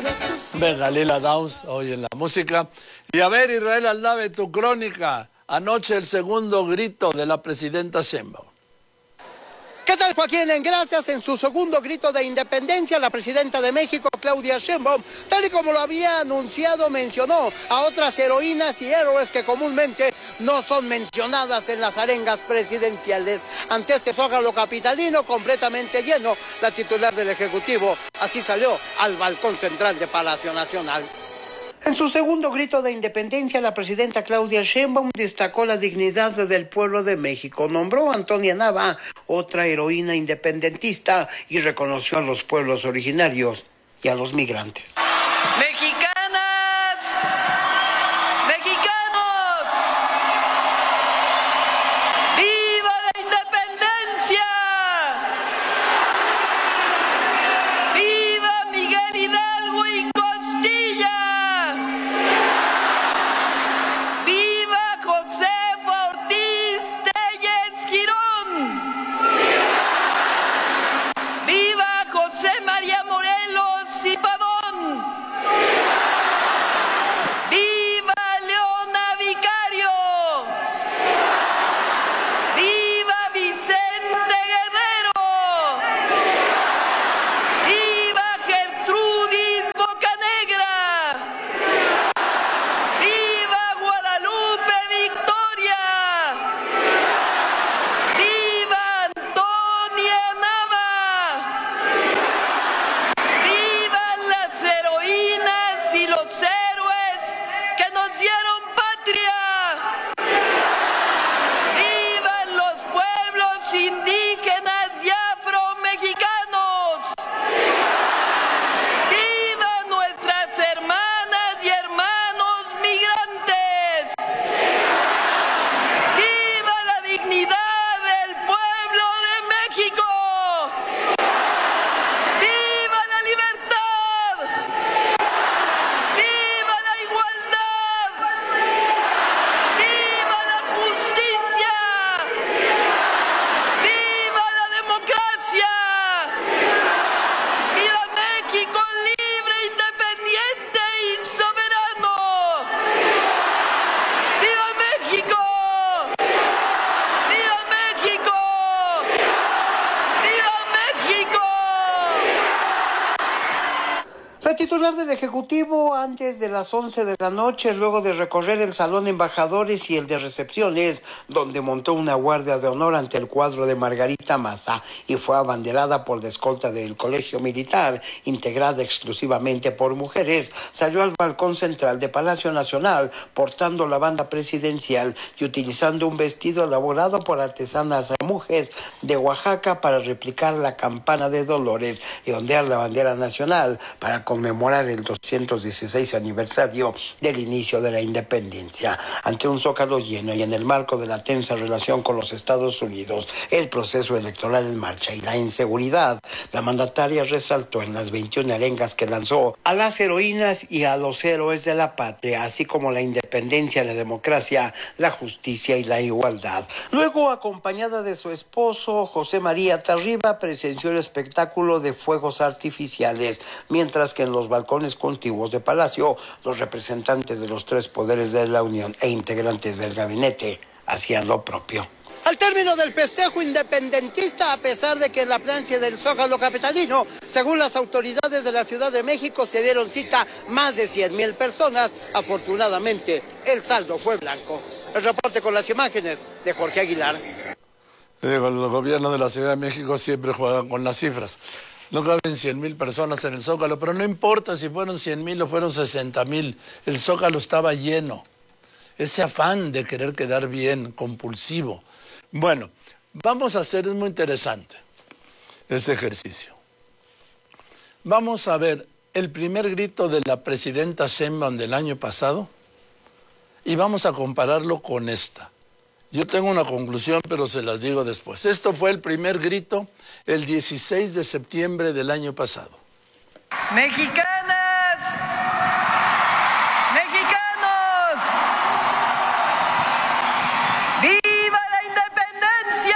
Venga, Lila Downs, hoy en la música. Y a ver, Israel Aldave, tu crónica. Anoche el segundo grito de la presidenta Sheinbaum. ¿Qué tal, Joaquín? Gracias. En su segundo grito de independencia, la presidenta de México, Claudia Sheinbaum, tal y como lo había anunciado, mencionó a otras heroínas y héroes que comúnmente no son mencionadas en las arengas presidenciales. Ante este zócalo capitalino completamente lleno, la titular del Ejecutivo así salió al balcón central de Palacio Nacional. En su segundo grito de independencia, la presidenta Claudia Sheinbaum destacó la dignidad del pueblo de México, nombró a Antonia Nava, otra heroína independentista, y reconoció a los pueblos originarios y a los migrantes. Mexicanas, mexicanos, ¡viva la independencia! ¡Viva Miguel Hidalgo y Costilla! Josefa Ortiz Telles Girón. ¡Viva José María Morelos y Pavón! ¡Viva Leona Vicario! ¡Viva Vicente Guerrero! ¡Viva Gertrudis Bocanegra! ¡Viva Guadalupe Victoria! ¡Viva Antonia Nava! ¡Vivan las heroínas y los héroes que nos dieron patria! ¡Vivan los pueblos indígenas y afromexicanos! ¡Vivan nuestras hermanas y hermanos migrantes! ¡Viva la dignidad del pueblo de México! ¡Viva la libertad! ¡Viva la igualdad! ¡Viva la justicia! ¡Viva la democracia! ¡Viva México libre, independiente y soberano! ¡Viva México! ¡Viva México! ¡Viva México! La titular del Ejecutivo, antes de las 11 de la noche, luego de recorrer el salón de embajadores y el de recepciones, donde montó una guardia de honor ante el cuadro de Margarita Maza y fue abanderada por la escolta del Colegio Militar, integrada exclusivamente por mujeres, salió al balcón central de Palacio Nacional portando la banda presidencial y utilizando un vestido elaborado por artesanas mujeres de Oaxaca para replicar la campana de Dolores y ondear la bandera nacional para conmemorar el 216 aniversario del inicio de la independencia. Ante un zócalo lleno y en el marco de la tensa relación con los Estados Unidos, el proceso electoral en marcha y la inseguridad, la mandataria resaltó en las 21 arengas que lanzó a las heroínas y a los héroes de la patria, así como la independencia, la democracia, la justicia y la igualdad. Luego, acompañada de su esposo, José María Tarriba, presenció el espectáculo de fuegos artificiales, mientras que en los balcones contiguos de Palacio, los representantes de los tres poderes de la Unión e integrantes del gabinete hacían lo propio. Al término del festejo independentista, a pesar de que en la plancha del Zócalo capitalino, según las autoridades de la Ciudad de México, se dieron cita más de 100,000 personas, afortunadamente el saldo fue blanco. El reporte con las imágenes de Jorge Aguilar. El gobierno de la Ciudad de México siempre juega con las cifras. No caben 100,000 personas en el Zócalo, pero no importa si fueron 100,000 o fueron 60,000. El Zócalo estaba lleno. Ese afán de querer quedar bien, compulsivo. Bueno, vamos a hacer, es muy interesante este ejercicio. Vamos a ver el primer grito de la presidenta Sheinbaum del año pasado y vamos a compararlo con esta. Yo tengo una conclusión, pero se las digo después. Esto fue el primer grito el 16 de septiembre del año pasado. Mexicanas, mexicanos, ¡viva la independencia!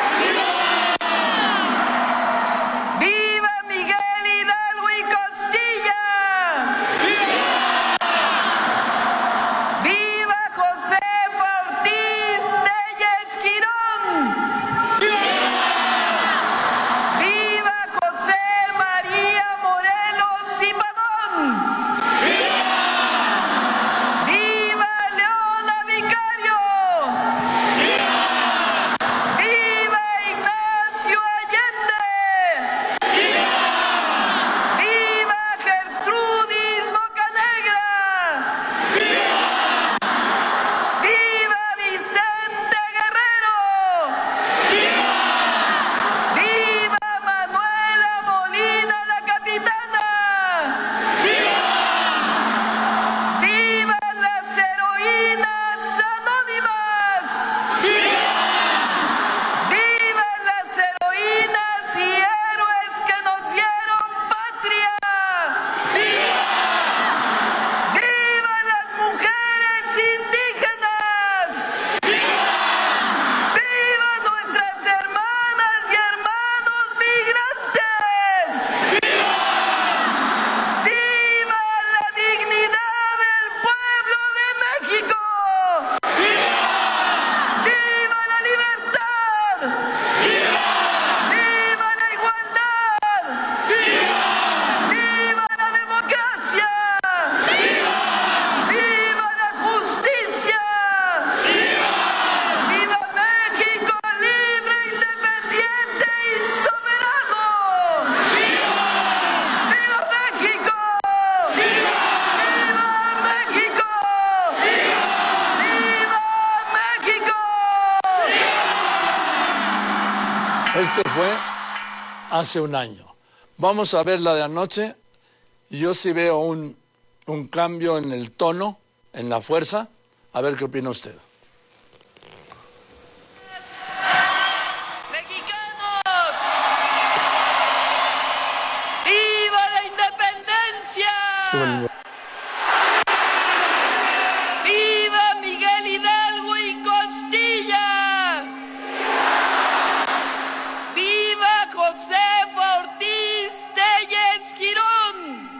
¡Viva Miguel Hidalgo y Costilla! Este fue hace un año. Vamos a ver la de anoche. Yo sí veo un cambio en el tono, en la fuerza. A ver qué opina usted. Mexicanos, ¡viva la independencia! ¡Viva Miguel Hidalgo y Costilla! ¡Viva Josefa Ortiz Telles Girón!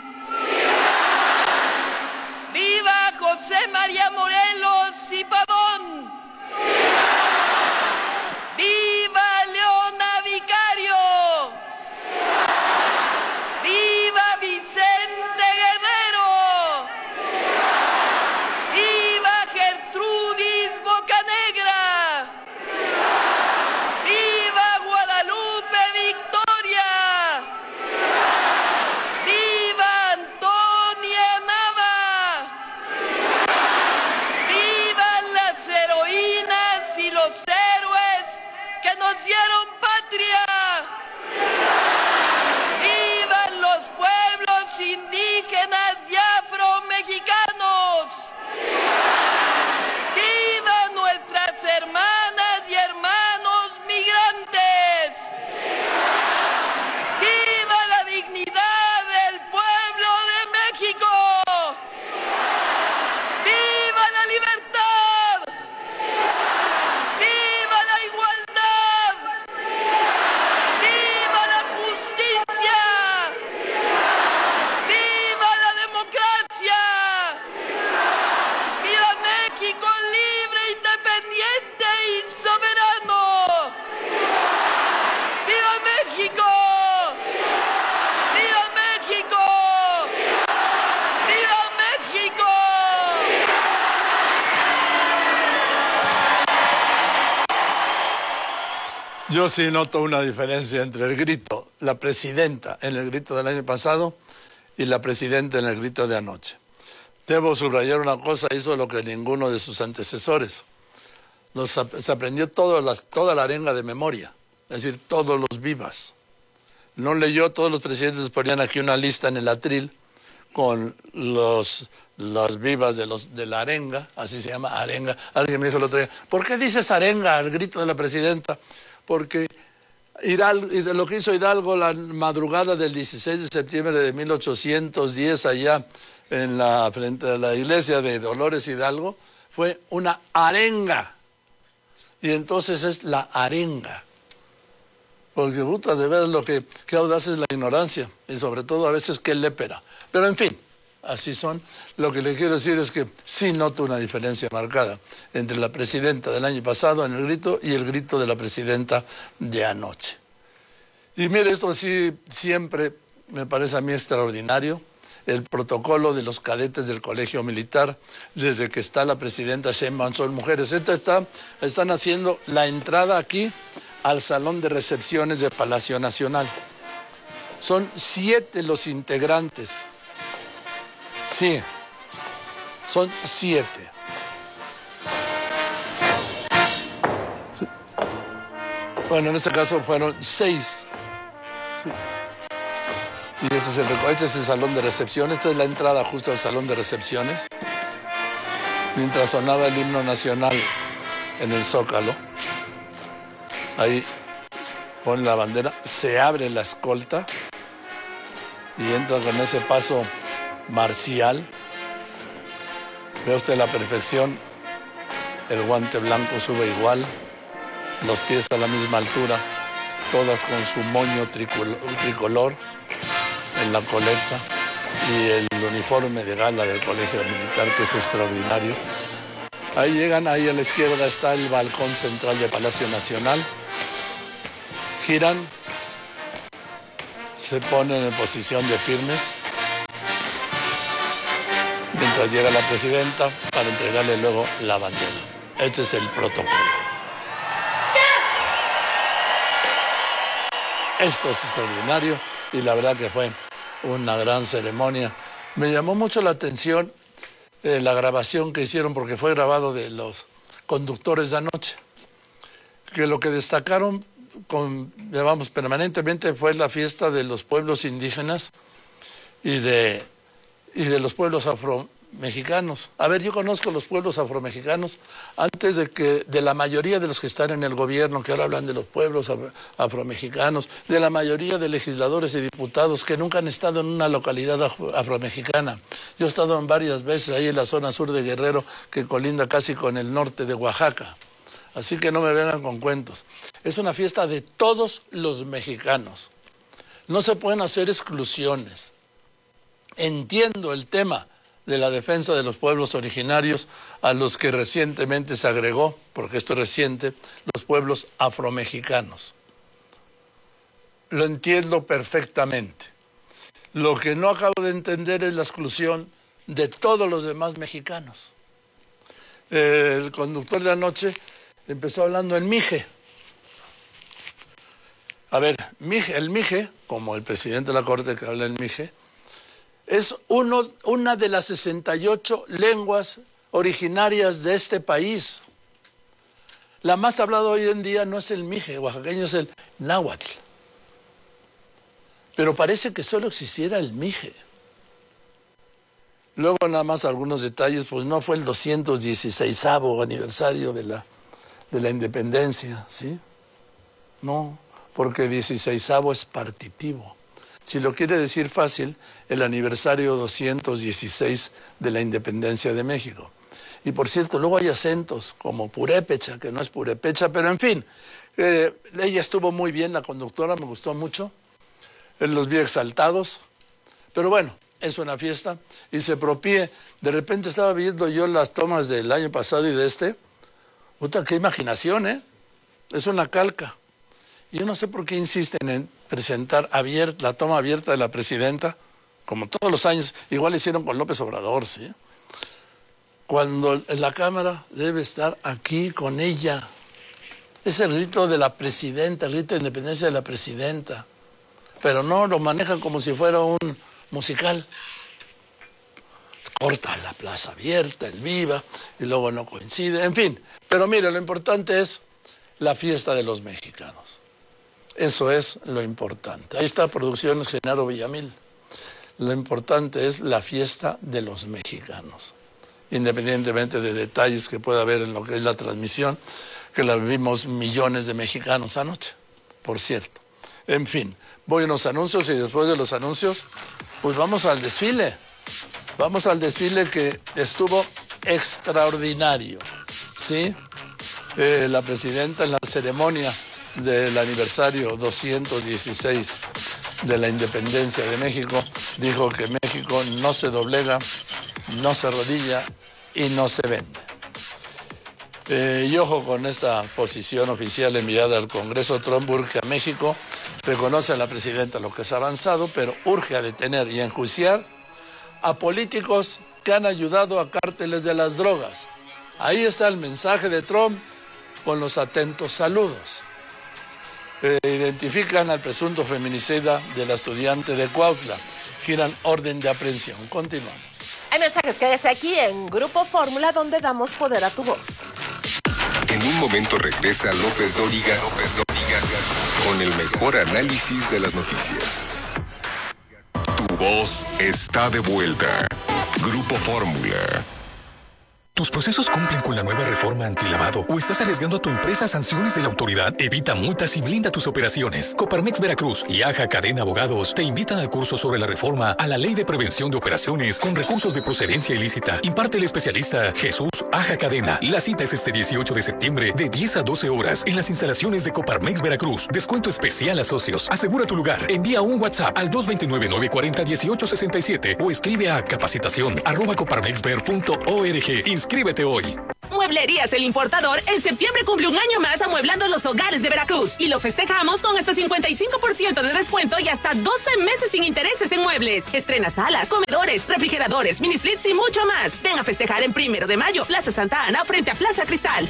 ¡Viva José María Morelos y Pavón! ¡Viva Leona Vicario! ¡Viva Vicente Guerrero! ¡Viva Gertrudis Bocanegra! ¡Viva Guadalupe Victoria! ¡Viva Antonia Nava! ¡Vivan las heroínas y los héroes que nos dieron patria! ¡Vivan los pueblos indígenas y afromexicanos! ¡Vivan nuestras hermanas y hermanos migrantes! ¡Viva la dignidad del pueblo de México! ¡Viva la libertad! ¡Viva la igualdad! ¡Viva la justicia! ¡Viva la democracia! ¡Viva México libre, independiente y soberano! ¡Viva México! ¡Viva México! ¡Viva México! Yo sí noto una diferencia entre el grito, la presidenta en el grito del año pasado y la presidenta en el grito de anoche. Debo subrayar una cosa, hizo lo que ninguno de sus antecesores. Se aprendió toda la arenga de memoria, es decir, todos los vivas. No leyó, todos los presidentes ponían aquí una lista en el atril con las vivas de la arenga, así se llama, arenga. Alguien me dijo el otro día, ¿por qué dices arenga al grito de la presidenta? Porque lo que hizo Hidalgo la madrugada del 16 de septiembre de 1810 allá frente a la iglesia de Dolores Hidalgo fue una arenga. Y entonces es la arenga. Porque puta, de ver qué audaz es la ignorancia y sobre todo a veces qué lépera. Pero en fin, así son. Lo que le quiero decir es que sí noto una diferencia marcada entre la presidenta del año pasado en el grito y el grito de la presidenta de anoche. Y mire, esto sí siempre me parece a mí extraordinario, el protocolo de los cadetes del Colegio Militar, desde que está la presidenta Sheinbaum, son mujeres. Están haciendo la entrada aquí al Salón de Recepciones de Palacio Nacional. Son 7 los integrantes. Sí, son 7. Bueno, en este caso fueron 6. Sí. Y este es el salón de recepción. Esta es la entrada justo al salón de recepciones. Mientras sonaba el himno nacional en el Zócalo. Ahí pone la bandera, se abre la escolta y entra con ese paso marcial. Ve usted la perfección. El guante blanco sube igual, los pies a la misma altura, todas con su moño tricolor en la coleta y el uniforme de gala del Colegio Militar, que es extraordinario. Ahí llegan, ahí a la izquierda está el balcón central de Palacio Nacional. Giran, se ponen en posición de firmes, mientras llega la presidenta para entregarle luego la bandera. Este es el protocolo. Esto es extraordinario y la verdad que fue una gran ceremonia. Me llamó mucho la atención la grabación que hicieron, porque fue grabado de los conductores de anoche, que lo que destacaron llevamos permanentemente fue la fiesta de los pueblos indígenas y de los pueblos afromexicanos. A ver, yo conozco los pueblos afromexicanos antes de la mayoría de los que están en el gobierno, que ahora hablan de los pueblos afromexicanos, de la mayoría de legisladores y diputados que nunca han estado en una localidad afromexicana. Yo he estado en varias veces ahí en la zona sur de Guerrero, que colinda casi con el norte de Oaxaca. Así que no me vengan con cuentos. Es una fiesta de todos los mexicanos. No se pueden hacer exclusiones. Entiendo el tema de la defensa de los pueblos originarios, a los que recientemente se agregó, porque esto es reciente, los pueblos afromexicanos. Lo entiendo perfectamente. Lo que no acabo de entender es la exclusión de todos los demás mexicanos. El conductor de anoche empezó hablando en Mije. A ver, el Mije, como el presidente de la Corte que habla en Mije, es una de las 68 lenguas originarias de este país. La más hablada hoy en día no es el Mije oaxaqueño, es el náhuatl. Pero parece que solo existiera el Mije. Luego nada más algunos detalles, pues no fue el 216º aniversario de la independencia, ¿sí? No, porque 16º es partitivo. Si lo quiere decir fácil, el aniversario 216 de la independencia de México. Y por cierto, luego hay acentos como purépecha, que no es purépecha, pero en fin, ella estuvo muy bien, la conductora, me gustó mucho. Los vi exaltados, pero bueno, es una fiesta y se propie. De repente estaba viendo yo las tomas del año pasado y de este. Puta, qué imaginación, ¿eh? Es una calca. Yo no sé por qué insisten en presentar la toma abierta de la presidenta, como todos los años, igual hicieron con López Obrador, ¿sí? Cuando la cámara debe estar aquí con ella. Es el rito de la presidenta, el rito de independencia de la presidenta. Pero no lo manejan como si fuera un musical. Corta la plaza abierta, el viva, y luego no coincide, en fin. Pero mire, lo importante es la fiesta de los mexicanos. Eso es lo importante. Ahí está Producciones Genaro Villamil. Lo importante es la fiesta de los mexicanos. Independientemente de detalles que pueda haber en lo que es la transmisión, que la vimos millones de mexicanos anoche, por cierto. En fin, voy a los anuncios y después de los anuncios, pues vamos al desfile. Vamos al desfile que estuvo extraordinario, ¿sí? La presidenta en la ceremonia del aniversario 216 de la independencia de México dijo que México no se doblega, no se arrodilla y no se vende. Y ojo con esta posición oficial enviada al Congreso. Trump urge a México, reconoce a la presidenta lo que es avanzado, pero urge a detener y enjuiciar a políticos que han ayudado a cárteles de las drogas. Ahí está el mensaje de Trump con los atentos saludos. Identifican al presunto feminicida de la estudiante de Cuautla. Giran orden de aprehensión. Continuamos. Hay mensajes, quédese aquí en Grupo Fórmula, donde damos poder a tu voz. En un momento regresa López Dóriga con el mejor análisis de las noticias. Tu voz está de vuelta. Grupo Fórmula. ¿Tus procesos cumplen con la nueva reforma antilavado o estás arriesgando a tu empresa a sanciones de la autoridad? Evita multas y blinda tus operaciones. Coparmex Veracruz y Aja Cadena Abogados te invitan al curso sobre la reforma a la Ley de Prevención de Operaciones con recursos de procedencia ilícita. Imparte el especialista Jesús Aja Cadena. La cita es este 18 de septiembre de 10 a 12 horas en las instalaciones de Coparmex Veracruz. Descuento especial a socios. Asegura tu lugar. Envía un WhatsApp al 229-940-1867 o escribe a capacitación@coparmexver.org. Inscríbete hoy. Mueblerías El Importador en septiembre cumple un año más amueblando los hogares de Veracruz y lo festejamos con hasta 55% de descuento y hasta 12 meses sin intereses en muebles. Estrena salas, comedores, refrigeradores, mini splits y mucho más. Ven a festejar en 1 de mayo, Plaza Santa Ana, frente a Plaza Cristal.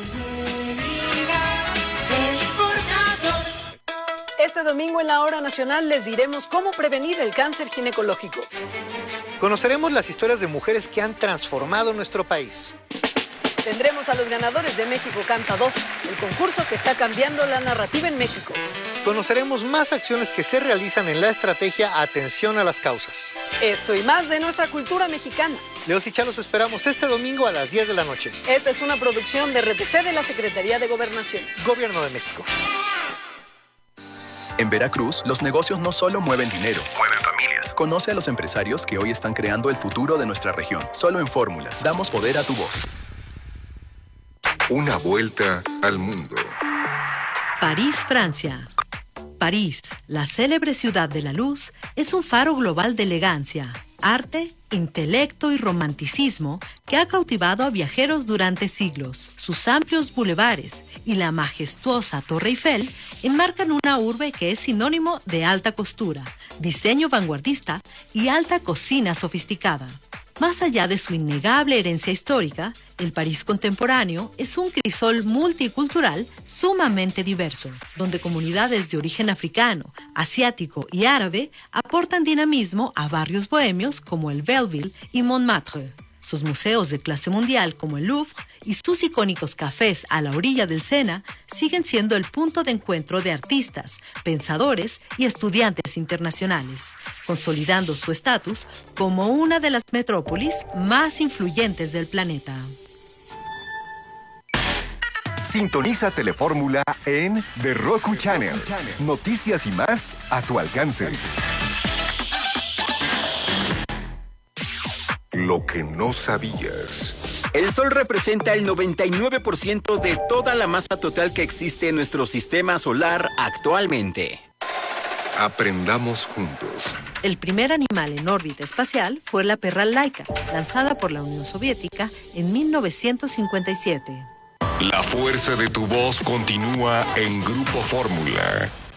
Este domingo en la Hora Nacional les diremos cómo prevenir el cáncer ginecológico. Conoceremos las historias de mujeres que han transformado nuestro país. Tendremos a los ganadores de México Canta 2, el concurso que está cambiando la narrativa en México. Conoceremos más acciones que se realizan en la estrategia Atención a las Causas. Esto y más de nuestra cultura mexicana. Leos y Chá los esperamos este domingo a las 10 de la noche. Esta es una producción de RTC de la Secretaría de Gobernación. Gobierno de México. En Veracruz, los negocios no solo mueven dinero, mueven familias. Conoce a los empresarios que hoy están creando el futuro de nuestra región. Solo en Fórmula, damos poder a tu voz. Una vuelta al mundo. París, Francia. París, la célebre ciudad de la luz, es un faro global de elegancia, arte, intelecto y romanticismo que ha cautivado a viajeros durante siglos. Sus amplios bulevares y la majestuosa Torre Eiffel enmarcan una urbe que es sinónimo de alta costura, diseño vanguardista y alta cocina sofisticada. Más allá de su innegable herencia histórica, el París contemporáneo es un crisol multicultural sumamente diverso, donde comunidades de origen africano, asiático y árabe aportan dinamismo a barrios bohemios como el Belleville y Montmartre. Sus museos de clase mundial como el Louvre y sus icónicos cafés a la orilla del Sena siguen siendo el punto de encuentro de artistas, pensadores y estudiantes internacionales, consolidando su estatus como una de las metrópolis más influyentes del planeta. Sintoniza Telefórmula en The Roku Channel. Noticias y más a tu alcance. Lo que no sabías. El Sol representa el 99% de toda la masa total que existe en nuestro sistema solar actualmente. Aprendamos juntos. El primer animal en órbita espacial fue la perra Laika, lanzada por la Unión Soviética en 1957. La fuerza de tu voz continúa en Grupo Fórmula.